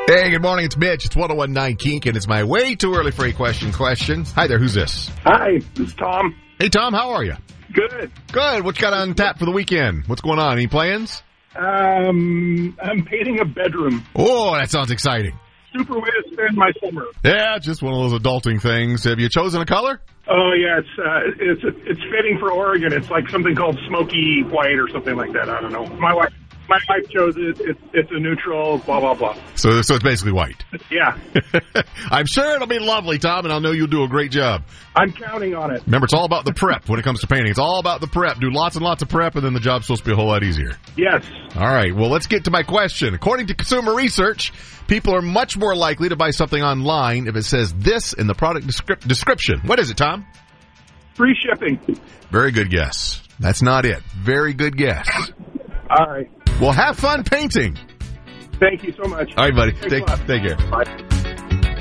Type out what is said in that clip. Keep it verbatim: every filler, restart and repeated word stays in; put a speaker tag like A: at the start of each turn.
A: Hey, good morning. It's Mitch. It's one oh one nine Kink, and it's my way too early for a question question. Hi there. Who's this?
B: Hi, this is Tom.
A: Hey, Tom. How are you?
B: Good.
A: Good. What you got on tap for the weekend? What's going on? Any plans?
B: Um, I'm painting a bedroom.
A: Oh, that sounds exciting.
B: Super way to spend my summer.
A: Yeah, just one of those adulting things. Have you chosen a color?
B: Oh yeah, it's uh, it's it's fitting for Oregon. It's like something called smoky white or something like that. I don't know. My wife. My wife chose it. It's, it's a neutral, blah, blah, blah.
A: So so it's basically white.
B: Yeah.
A: I'm sure it'll be lovely, Tom, and I know you'll do a great job.
B: I'm counting on it.
A: Remember, it's all about the prep when it comes to painting. It's all about the prep. Do lots and lots of prep, and then the job's supposed to be a whole lot easier.
B: Yes.
A: All right. Well, let's get to my question. According to consumer research, people are much more likely to buy something online if it says this in the product descrip- description. What is it, Tom?
B: Free shipping.
A: Very good guess. That's not it. Very good guess.
B: All right.
A: Well, have fun painting.
B: Thank you so much.
A: All right, buddy.
B: Thanks
A: Take, take care.
B: Bye.